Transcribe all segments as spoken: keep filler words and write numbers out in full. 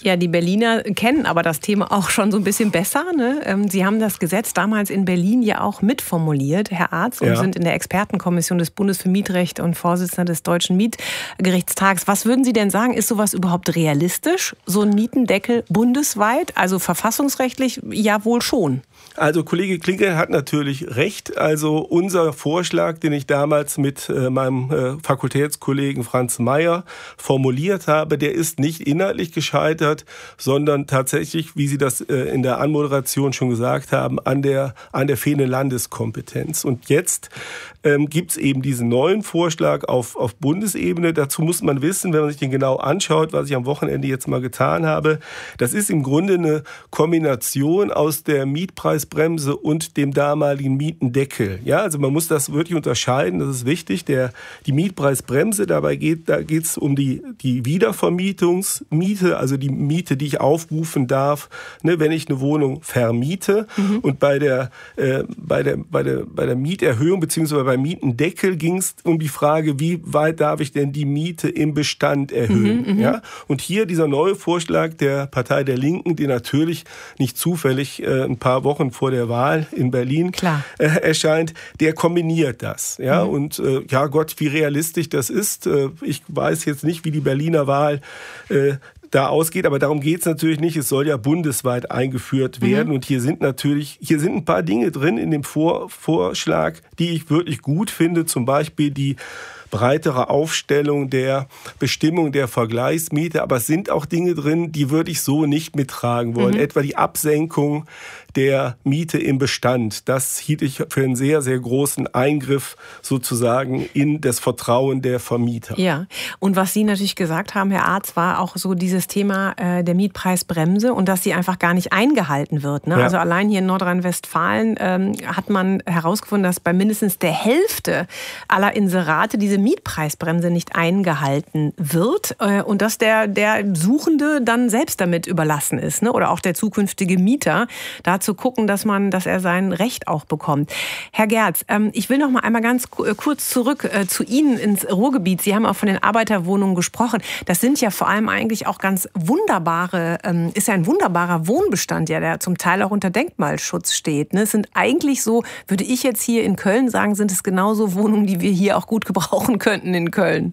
Ja, die Berliner kennen aber das Thema auch schon so ein bisschen besser, ne? Sie haben das Gesetz damals in Berlin ja auch mitformuliert, Herr Arz, und ja. sind in der Expertenkommission des Bundes für Mietrecht und Vorsitzender des Deutschen Mietgerichtstags. Was würden Sie denn sagen, ist sowas überhaupt realistisch, so ein Mietendeckel bundesweit? Also verfassungsrechtlich ja wohl schon. Also Kollege Klinke hat natürlich recht. Also unser Vorschlag, den ich damals mit äh, meinem äh, Fakultätskollegen Franz Mayer formuliert habe, der ist nicht inhaltlich gescheitert, sondern tatsächlich, wie Sie das äh, in der Anmoderation schon gesagt haben, an der, an der fehlenden Landeskompetenz. Und jetzt ähm, gibt es eben diesen neuen Vorschlag auf, auf Bundesebene. Dazu muss man wissen, wenn man sich den genau anschaut, was ich am Wochenende jetzt mal getan habe, das ist im Grunde eine Kombination aus der Mietpreisbremse und dem damaligen Mietendeckel. Ja, also man muss das wirklich unterscheiden, das ist wichtig. Der, die Mietpreisbremse, dabei geht da geht's um die, die Wiedervermietungsmiete, also die Miete, die ich aufrufen darf, ne, wenn ich eine Wohnung vermiete. Mhm. Und bei der, äh, bei der, bei der, bei der Mieterhöhung bzw. beim Mietendeckel ging es um die Frage, wie weit darf ich denn die Miete im Bestand erhöhen? Mhm, ja? Und hier dieser neue Vorschlag der Partei der Linken, die natürlich nicht zufällig äh, ein paar Wochen vor der Wahl in Berlin äh, erscheint, der kombiniert das. Ja? Mhm. Und äh, ja Gott, wie realistisch das ist. Äh, ich weiß jetzt nicht, wie die Berliner Wahl äh, da ausgeht, aber darum geht es natürlich nicht. Es soll ja bundesweit eingeführt werden. Mhm. Und hier sind natürlich, hier sind ein paar Dinge drin in dem Vor- Vorschlag, die ich wirklich gut finde. Zum Beispiel die breitere Aufstellung der Bestimmung der Vergleichsmiete. Aber es sind auch Dinge drin, die würde ich so nicht mittragen wollen. Mhm. Etwa die Absenkung der Miete im Bestand. Das hielt ich für einen sehr, sehr großen Eingriff sozusagen in das Vertrauen der Vermieter. Ja, und was Sie natürlich gesagt haben, Herr Arz, war auch so dieses Thema äh, der Mietpreisbremse und dass sie einfach gar nicht eingehalten wird. Ne? Ja. Also allein hier in Nordrhein-Westfalen ähm, hat man herausgefunden, dass bei mindestens der Hälfte aller Inserate diese Mietpreisbremse nicht eingehalten wird äh, und dass der, der Suchende dann selbst damit überlassen ist, ne? Oder auch der zukünftige Mieter, da zu gucken, dass man, dass er sein Recht auch bekommt. Herr Gerz, ähm, ich will noch mal einmal ganz kurz zurück äh, zu Ihnen ins Ruhrgebiet. Sie haben auch von den Arbeiterwohnungen gesprochen. Das sind ja vor allem eigentlich auch ganz wunderbare, ähm, ist ja ein wunderbarer Wohnbestand, ja, der zum Teil auch unter Denkmalschutz steht. Ne? Es sind eigentlich so, würde ich jetzt hier in Köln sagen, sind es genauso Wohnungen, die wir hier auch gut gebrauchen könnten in Köln.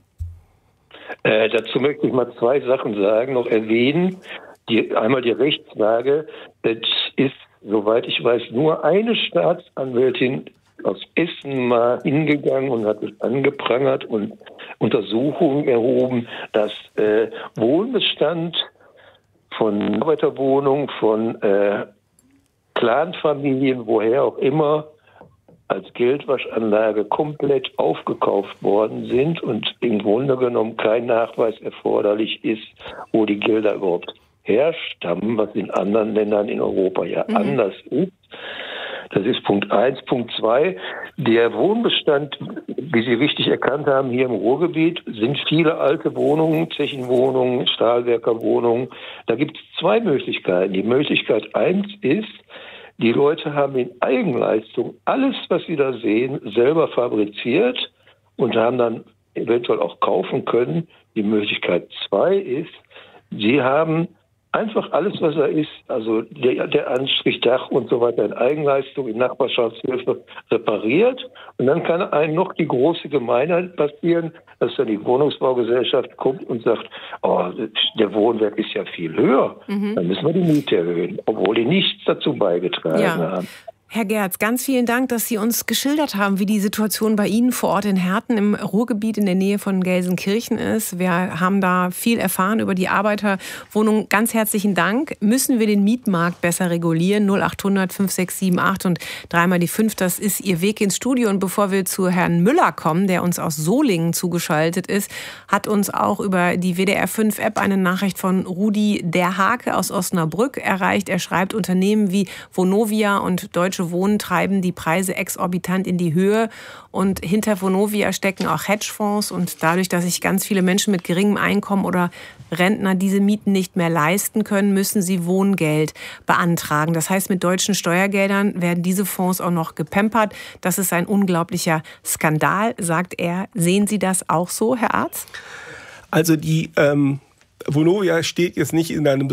Äh, dazu möchte ich mal zwei Sachen sagen, noch erwähnen. Die, einmal die Rechtslage. Es ist, soweit ich weiß, nur eine Staatsanwältin aus Essen mal hingegangen und hat es angeprangert und Untersuchungen erhoben, dass äh, Wohnbestand von Arbeiterwohnungen, von äh, Clanfamilien, woher auch immer, als Geldwaschanlage komplett aufgekauft worden sind und im Grunde genommen kein Nachweis erforderlich ist, wo die Gelder überhaupt herstammen, was in anderen Ländern in Europa ja mhm. anders ist. Das ist Punkt eins. Punkt zwei, der Wohnbestand, wie Sie richtig erkannt haben, hier im Ruhrgebiet sind viele alte Wohnungen, Zechenwohnungen, Stahlwerkerwohnungen. Da gibt es zwei Möglichkeiten. Die Möglichkeit eins ist, die Leute haben in Eigenleistung alles, was sie da sehen, selber fabriziert und haben dann eventuell auch kaufen können. Die Möglichkeit zwei ist, sie haben einfach alles, was da ist, also der, der Anstrich, Dach und so weiter in Eigenleistung, in Nachbarschaftshilfe repariert. Und dann kann einem noch die große Gemeinheit passieren, dass dann die Wohnungsbaugesellschaft kommt und sagt, oh, der Wohnwert ist ja viel höher, mhm. dann müssen wir die Miete erhöhen, obwohl die nichts dazu beigetragen ja. haben. Herr Gerz, ganz vielen Dank, dass Sie uns geschildert haben, wie die Situation bei Ihnen vor Ort in Herten im Ruhrgebiit in der Nähe von Gelsenkirchen ist. Wir haben da viel erfahren über die Arbeiterwohnung. Ganz herzlichen Dank. Müssen wir den Mietmarkt besser regulieren? null acht hundert fünf sechs sieben acht und dreimal die fünf, das ist Ihr Weg ins Studio. Und bevor wir zu Herrn Müller kommen, der uns aus Solingen zugeschaltet ist, hat uns auch über die W D R fünf App eine Nachricht von Rudi der Hake aus Osnabrück erreicht. Er schreibt, Unternehmen wie Vonovia und Deutsche Wohnen treiben die Preise exorbitant in die Höhe und hinter Vonovia stecken auch Hedgefonds und dadurch, dass sich ganz viele Menschen mit geringem Einkommen oder Rentner diese Mieten nicht mehr leisten können, müssen sie Wohngeld beantragen. Das heißt, mit deutschen Steuergeldern werden diese Fonds auch noch gepampert. Das ist ein unglaublicher Skandal, sagt er. Sehen Sie das auch so, Herr Arz? Also die ähm, Vonovia steht jetzt nicht in einem